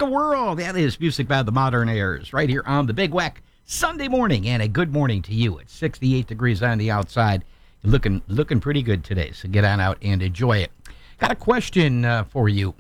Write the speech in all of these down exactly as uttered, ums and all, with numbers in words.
Polka World. That is music by the Modern Airs right here on the Big Weck Sunday morning. And a good morning to you. It's sixty-eight degrees on the outside. You're looking, looking pretty good today, so get on out and enjoy it. Got a question uh, for you.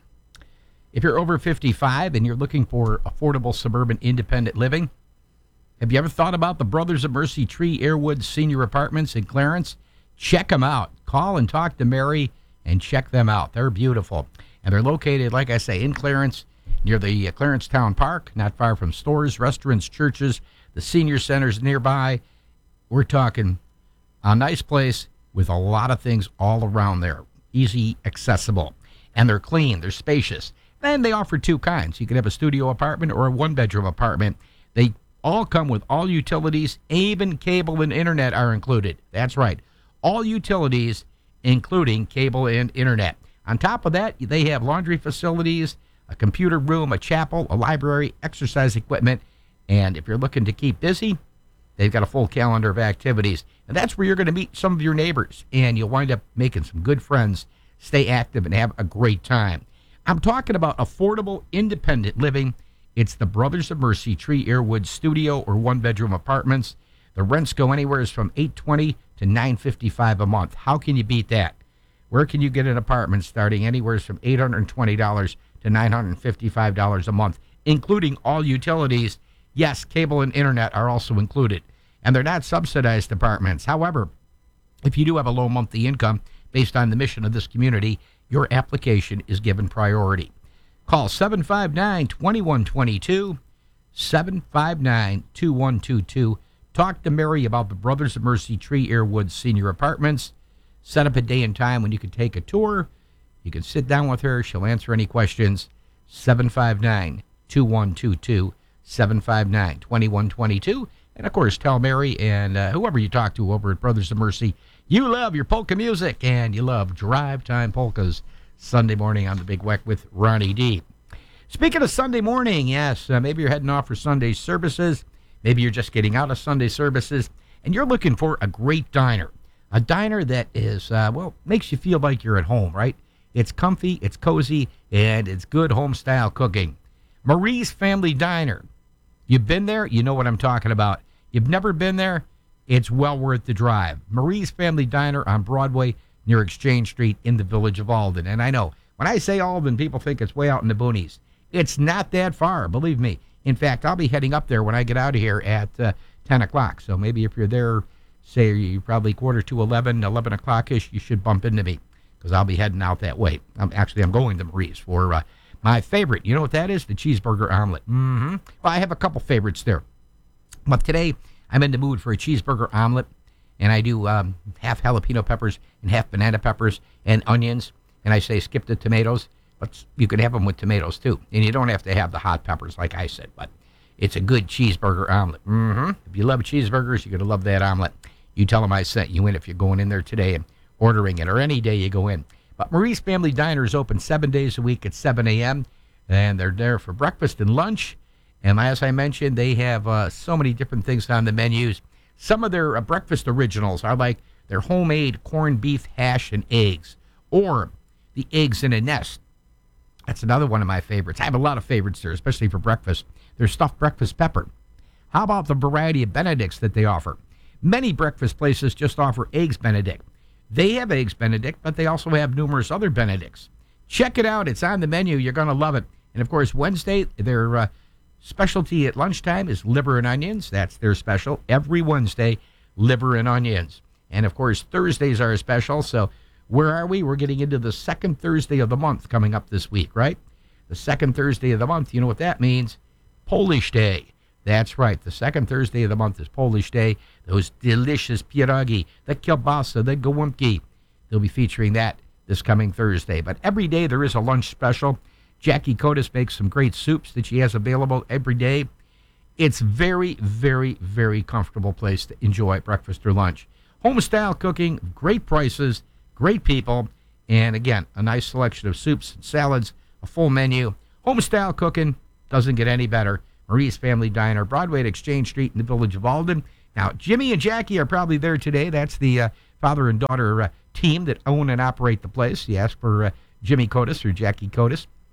If you're over fifty-five and you're looking for affordable suburban independent living, have you ever thought about the Brothers of Mercy Tree Airwood Senior Apartments in Clarence? Check them out. Call and talk to Mary and check them out. They're beautiful. And they're located, like I say, in Clarence, near the uh, Clarence Town Park, not far from stores, restaurants, churches, the senior centers nearby. We're talking a nice place with a lot of things all around there. Easy, accessible. And they're clean. They're spacious. And they offer two kinds. You can have a studio apartment or a one-bedroom apartment. They all come with all utilities. Even cable and internet are included. That's right. All utilities, including cable and internet. On top of that, they have laundry facilities, a computer room, a chapel, a library, exercise equipment. And if you're looking to keep busy, they've got a full calendar of activities. And that's where you're going to meet some of your neighbors. And you'll wind up making some good friends, stay active, and have a great time. I'm talking about affordable, independent living. It's the Brothers of Mercy Tree Airwood studio or one-bedroom apartments. The rents go anywhere from eight hundred twenty dollars to nine hundred fifty-five dollars a month. How can you beat that? Where can you get an apartment starting anywhere from eight hundred twenty dollars to nine hundred fifty-five dollars a month, including all utilities? Yes, cable and internet are also included. And they're not subsidized apartments. However, if you do have a low monthly income based on the mission of this community, your application is given priority. Call seven five nine, two one two two, seven five nine, two one two two. Talk to Mary about the Brothers of Mercy Tree Airwood Senior Apartments. Set up a day and time when you can take a tour. You can sit down with her. She'll answer any questions. seven five nine, two one two two, seven five nine, two one two two. And, of course, tell Mary and uh, whoever you talk to over at Brothers of Mercy, you love your polka music and you love Drive Time Polkas Sunday morning on the Big Weck with Ronnie D. Speaking of Sunday morning, yes, uh, maybe you're heading off for Sunday services. Maybe you're just getting out of Sunday services and you're looking for a great diner. A diner that is, uh, well, makes you feel like you're at home, right? It's comfy, it's cozy, and it's good home-style cooking. Marie's Family Diner. You've been there, you know what I'm talking about. You've never been there, it's well worth the drive. Marie's Family Diner on Broadway near Exchange Street in the village of Alden. And I know, when I say Alden, people think it's way out in the boonies. It's not that far, believe me. In fact, I'll be heading up there when I get out of here at uh, ten o'clock. So maybe if you're there, say you're probably quarter to eleven, eleven o'clock-ish, you should bump into me because I'll be heading out that way. I'm, actually, I'm going to Marie's for uh, my favorite. You know what that is? The cheeseburger omelet. Mm-hmm. Well, I have a couple favorites there. But today, I'm in the mood for a cheeseburger omelet, and I do um, half jalapeno peppers and half banana peppers and onions, and I say skip the tomatoes, but you can have them with tomatoes too. And you don't have to have the hot peppers like I said, but it's a good cheeseburger omelet. Mm-hmm. If you love cheeseburgers, you're going to love that omelet. You tell them I sent you in if you're going in there today and ordering it, or any day you go in. But Marie's Family Diner is open seven days a week at seven a.m., and they're there for breakfast and lunch. And as I mentioned, they have uh, so many different things on the menus. Some of their uh, breakfast originals are like their homemade corned beef hash and eggs, or the eggs in a nest. That's another one of my favorites. I have a lot of favorites there, especially for breakfast. Their stuffed breakfast pepper. How about the variety of Benedicts that they offer? Many breakfast places just offer Eggs Benedict. They have Eggs Benedict, but they also have numerous other Benedicts. Check it out. It's on the menu. You're going to love it. And, of course, Wednesday, their uh, specialty at lunchtime is liver and onions. That's their special. Every Wednesday, liver and onions. And, of course, Thursdays are a special. So where are we? We're getting into the second Thursday of the month coming up this week, right? The second Thursday of the month, you know what that means? Polish Day. That's right. The second Thursday of the month is Polish Day. Those delicious pierogi, the kielbasa, the gołąbki. They'll be featuring that this coming Thursday. But every day there is a lunch special. Jackie Kotis makes some great soups that she has available every day. It's very, very, very comfortable place to enjoy breakfast or lunch. Home-style cooking, great prices, great people, and again, a nice selection of soups and salads, a full menu. Home-style cooking doesn't get any better. Marie's Family Diner, Broadway at Exchange Street in the village of Alden. Now, Jimmy and Jackie are probably there today. That's the uh, father and daughter uh, team that own and operate the place. You ask for uh, Jimmy Kotis or Jackie Kotis.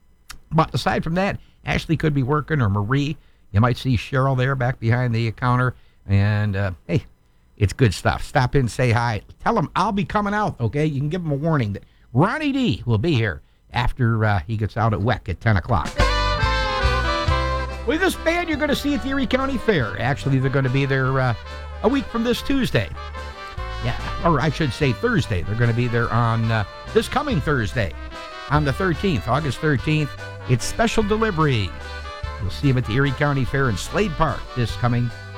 But aside from that, Ashley could be working, or Marie. You might see Cheryl there back behind the counter. And, uh, hey, it's good stuff. Stop in, say hi. Tell them I'll be coming out, okay? You can give them a warning that Ronnie D will be here after uh, he gets out at W E C at ten o'clock. With this band, you're going to see at the Erie County Fair. Actually, they're going to be there uh, a week from this Tuesday. Yeah, or I should say Thursday. They're going to be there on uh, this coming Thursday, on the thirteenth, August thirteenth. It's Special Delivery. You'll see them at the Erie County Fair in Slade Park this coming